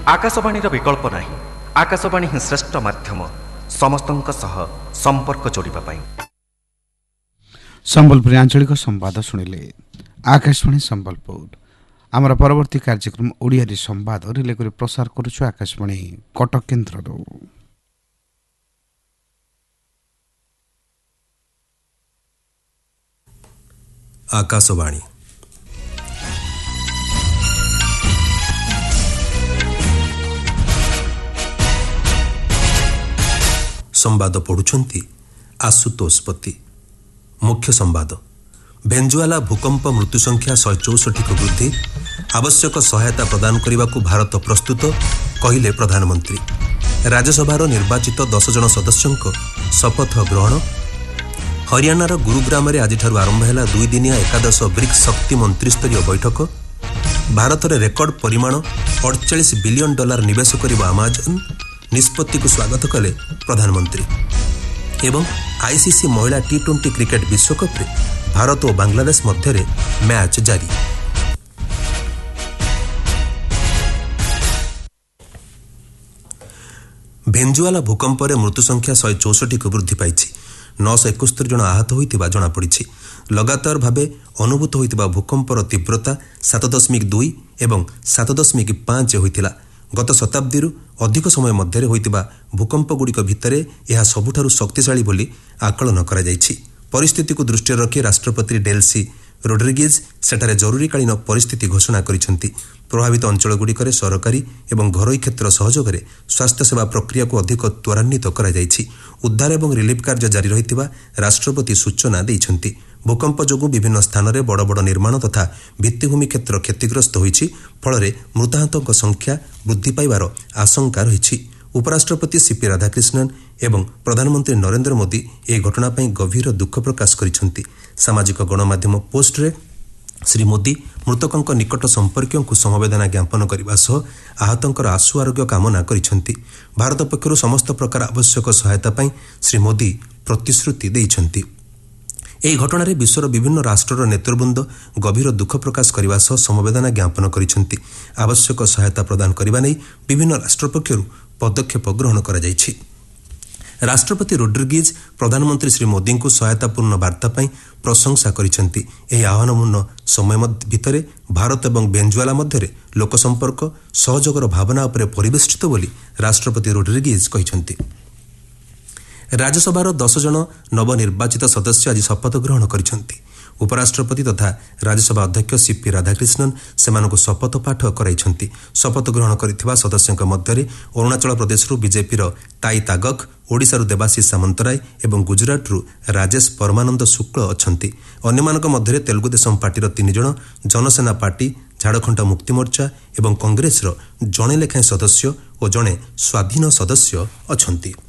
आकाशवाणीर विकल्प नाही। आकाशवाणी ही श्रेष्ठ माध्यम समस्तंक सह संपर्क जोड़िबा पाई। संबलपुर आंचलिक संवाद शुणिले आकाशवाणी संबलपुर। आमर परवर्ती कार्यक्रम ओडिया संवाद रिले करी प्रसार करुछु आकाशवाणी कटक केन्द्र। आकाशवाणी संवाद पढ़ुछंती आशुतोष पति। मुख्य संवाद। भेनेजुएला भूकंप मृत्यु संख्या 164 को वृद्धि, आवश्यक सहायता प्रदान करने को भारत प्रस्तुत कहिले प्रधानमंत्री। राज्यसभार निर्वाचित 10 जन सदस्यों शपथ ग्रहण। हरियाणार गुरुग्राम में आज आरंभ है 2 दिनिया एकादश ब्रिक्स शक्ति मंत्रिस्तरीय बैठक। भारत में रेकर्ड परिमाण $48 बिलियन निवेश कर आमाजन निष्पत्ति को स्वागत कले प्रधानमंत्री। एवं आईसीसी महिला T20 क्रिकेट विश्वकप रे भारत और बांग्लादेश मध्य मैच जारी। भेनेजुएला भूकंप रे मृत्यु संख्या 164 को वृद्धि पाई। 971 जन आहत होइतिबा जଣା पड़िछि। लगातार भावे अनुभूत होइतिबा भूकंपर तीव्रता 7.2 एवं 7.5 होइतिला। गत शताब्दी अधिक समय मध्य होइतिबा भूकंप गुड़िक भितर यह सबुठारु शक्तिशाली बोली आकलन करा जायछि। परिस्थिति को दृष्टि रखी राष्ट्रपति डेल्सी रोड्रिगेज सेठारे जरूरीकालीन परिस्थिति घोषणा करिसेंति। प्रभावित अंचलगुड़िकरे सरकारी एवं घरोई क्षेत्र सहयोगरे स्वास्थ्य सेवा प्रक्रिया को अधिक त्वरान्वित करा जायछि। उद्धार एवं रिलीफ कार्य जारी रहितिबा राष्ट्रपति सूचना दैछंति। भूकंप जोगु विभिन्न स्थान में बड़ बड़ निर्माण तथा भित्तिभूमि क्षेत्र क्षतिग्रस्त होइछि। फल मृताहतों संख्या वृद्धि पाइबार आशंका रही। उपराष्ट्रपति सीपी राधाकृष्णन एवं प्रधानमंत्री नरेंद्र मोदी ए घटना पर गभीर दुख प्रकाश करिसेंति। सामाजिक गणमाध्यम पोस्ट रे श्री मोदी मृतकों निकट संपर्कियों को समवेदना ज्ञापन करने सह आहतों आशु आरोग्य कामना करिसेंति। भारत पक्षरु समस्त प्रकार आवश्यक सहायता पाई श्री मोदी प्रतिश्रुति दैछंति। ଏହି ଘଟଣାରେ ବିଶ୍ୱର ବିଭିନ୍ନ ରାଷ୍ଟ୍ରର ନେତୃବୃନ୍ଦ ଗଭୀର ଦୁଃଖ ପ୍ରକାଶ କରିବା ସହ ସମବେଦନା ଜ୍ଞାପନ କରିଛନ୍ତି। ଆବଶ୍ୟକ ସହାୟତା ପ୍ରଦାନ କରିବା ନେଇ ବିଭିନ୍ନ ରାଷ୍ଟ୍ର ପକ୍ଷରୁ ପଦକ୍ଷେପ ଗ୍ରହଣ କରାଯାଇଛି। ରାଷ୍ଟ୍ରପତି ରୋଡ୍ରିଗେଜ ପ୍ରଧାନମନ୍ତ୍ରୀ ଶ୍ରୀ ମୋଦିଙ୍କୁ ସହାୟତାପୂର୍ଣ୍ଣ ବାର୍ତ୍ତା ପାଇଁ ପ୍ରଶଂସା କରିଛନ୍ତି। ଏହି ଆହ୍ୱାନପୂର୍ଣ୍ଣ ସମୟ ଭିତରେ ଭାରତ ଏବଂ ଭେନେଜୁଏଲା ମଧ୍ୟରେ ଲୋକସମ୍ପର୍କ ସହଯୋଗର ଭାବନା ଉପରେ ପରିବେଷ୍ଟିତ ବୋଲି ରାଷ୍ଟ୍ରପତି ରୋଡ୍ରିଗେଜ କହିଛନ୍ତି। राज्यसभार 10 जन नवनिर्वाचित सदस्य आज शपथ ग्रहण करिसेंति। उपराष्ट्रपति तथा राज्यसभा अध्यक्ष सीपी राधाकृष्णन सेमानकु शपथ पाठ कराइछंति। शपथ ग्रहण करिथिबा सदस्यଙ୍କ ମଧ୍ୟରେ अरुणाचल प्रदेशରୁ बीजेपीर ताई तागक, ओडिशाରୁ देवाशीष सामंतराय एवं गुजरातରୁ राजेश परमानंद शुक्ल अछंति। अन्यମାନଙ୍କ ମଧ୍ୟରେ तेलुगुदेशम पार्टीर 3 जन, जनसेना पार्टी, झारखंड मुक्ति मोर्चा एवं कांग्रेसर जणे लेखाएं सदस्य और जणे स्वाधीन सदस्य अछंति।